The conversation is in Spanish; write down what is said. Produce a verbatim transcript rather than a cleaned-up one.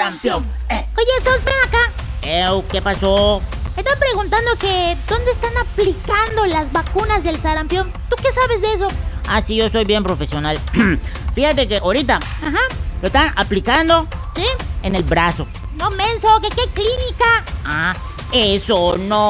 sarampión. Eh. Oye, Sos, ven acá. Ew, ¿qué pasó? Están preguntando que dónde están aplicando las vacunas del sarampión. ¿Tú qué sabes de eso? Ah, sí, yo soy bien profesional. Fíjate que ahorita Ajá. lo están aplicando ¿Sí? en el brazo. No, menso, ¿que qué clínica? Ah, eso no.